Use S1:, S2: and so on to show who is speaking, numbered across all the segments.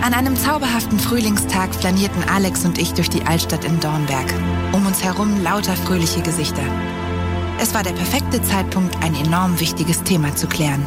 S1: An einem zauberhaften Frühlingstag flanierten Alex und ich durch die Altstadt in Dornberg. Um uns herum lauter fröhliche Gesichter. Es war der perfekte Zeitpunkt, ein enorm wichtiges Thema zu klären.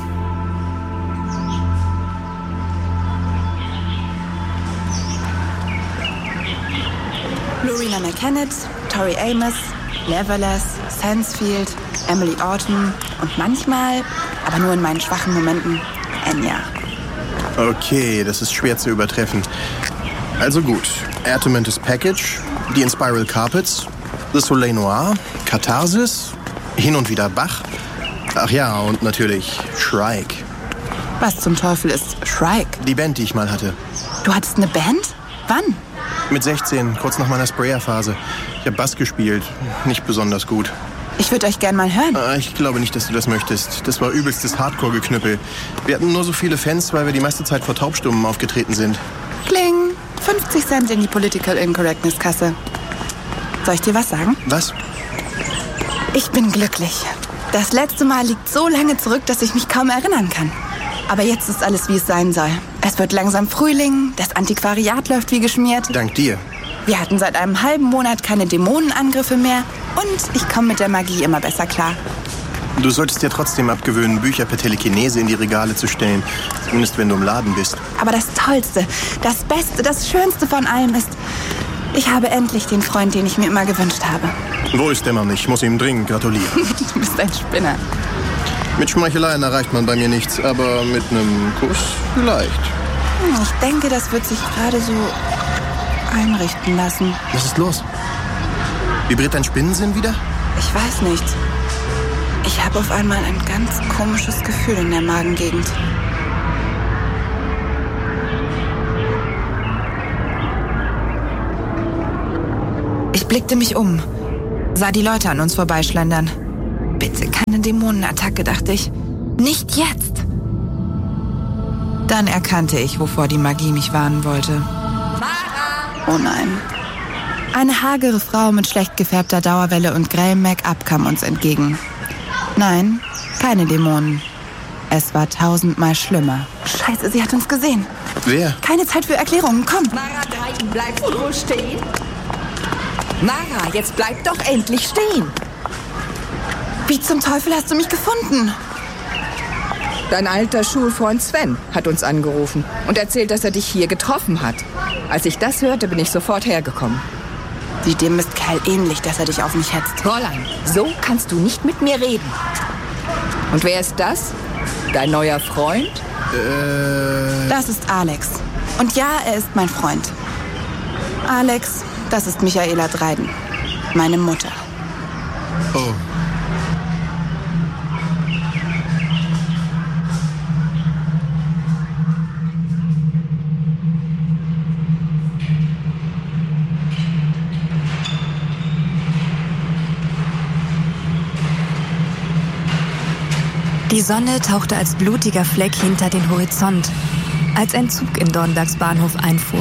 S1: Lorena McKennitt, Tori Amos, Leverless, Sansfield, Emily Autumn und manchmal, aber nur in meinen schwachen Momenten, Enya.
S2: Okay, das ist schwer zu übertreffen. Also gut, Atomantis Package, die Inspiral Carpets, The Soleil Noir, Katharsis, hin und wieder Bach. Ach ja, und natürlich Shrike.
S1: Was zum Teufel ist Shrike?
S2: Die Band, die ich mal hatte.
S1: Du hattest eine Band? Wann?
S2: Mit 16, kurz nach meiner Sprayer-Phase. Ich habe Bass gespielt, nicht besonders gut.
S1: Ich würde euch gern mal hören.
S2: Ich glaube nicht, dass du das möchtest. Das war übelstes Hardcore-Geknüppel. Wir hatten nur so viele Fans, weil wir die meiste Zeit vor Taubstummen aufgetreten sind.
S1: Kling, 50 Cent in die Political Incorrectness-Kasse. Soll ich dir was sagen?
S2: Was?
S1: Ich bin glücklich. Das letzte Mal liegt so lange zurück, dass ich mich kaum erinnern kann. Aber jetzt ist alles, wie es sein soll. Es wird langsam Frühling, das Antiquariat läuft wie geschmiert.
S2: Dank dir.
S1: Wir hatten seit einem halben Monat keine Dämonenangriffe mehr und ich komme mit der Magie immer besser klar.
S2: Du solltest dir trotzdem abgewöhnen, Bücher per Telekinese in die Regale zu stellen. Zumindest wenn du im Laden bist.
S1: Aber das Tollste, das Beste, das Schönste von allem ist, ich habe endlich den Freund, den ich mir immer gewünscht habe.
S2: Wo ist der Mann? Ich muss ihm dringend gratulieren.
S1: Du bist ein Spinner.
S2: Mit Schmeicheleien erreicht man bei mir nichts, aber mit einem Kuss vielleicht.
S1: Ich denke, das wird sich gerade so einrichten lassen.
S2: Was ist los? Vibriert dein Spinnensinn wieder?
S1: Ich weiß nicht. Ich habe auf einmal ein ganz komisches Gefühl in der Magengegend. Ich blickte mich um, sah die Leute an uns vorbeischlendern. Bitte keine Dämonenattacke, dachte ich. Nicht jetzt! Dann erkannte ich, wovor die Magie mich warnen wollte. Oh nein. Eine hagere Frau mit schlecht gefärbter Dauerwelle und grellem Make-up kam uns entgegen. Nein, keine Dämonen. Es war 1000-mal schlimmer. Scheiße, sie hat uns gesehen.
S2: Wer?
S1: Keine Zeit für Erklärungen, komm.
S3: Mara, Dreiecken, bleibst du wohl stehen? Mara, jetzt bleib doch endlich stehen.
S1: Wie zum Teufel hast du mich gefunden?
S3: Dein alter Schulfreund Sven hat uns angerufen und erzählt, dass er dich hier getroffen hat. Als ich das hörte, bin ich sofort hergekommen.
S1: Sieht dem Mistkerl ähnlich, dass er dich auf mich hetzt.
S3: Fräulein, so kannst du nicht mit mir reden. Und wer ist das? Dein neuer Freund?
S1: Das ist Alex. Und ja, er ist mein Freund. Alex, das ist Michaela Dreiden, meine Mutter.
S2: Oh.
S4: Die Sonne tauchte als blutiger Fleck hinter den Horizont, als ein Zug in Dornbergs Bahnhof einfuhr.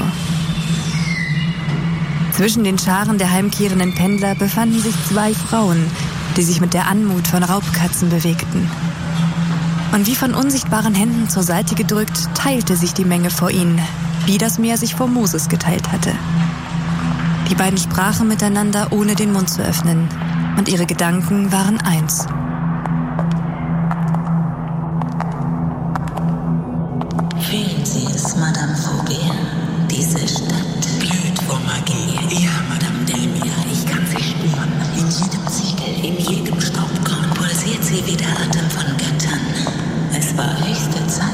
S4: Zwischen den Scharen der heimkehrenden Pendler befanden sich 2 Frauen, die sich mit der Anmut von Raubkatzen bewegten. Und wie von unsichtbaren Händen zur Seite gedrückt, teilte sich die Menge vor ihnen, wie das Meer sich vor Moses geteilt hatte. Die beiden sprachen miteinander, ohne den Mund zu öffnen, und ihre Gedanken waren eins.
S5: Fühlen Sie es, Madame Faubert? Diese Stadt glüht vor Magie. Ja, Madame Delmia, ich kann sie spüren. In jedem Ziegel, in jedem Staubkorn pulsiert sie wie der Atem von Göttern. Es war höchste Zeit.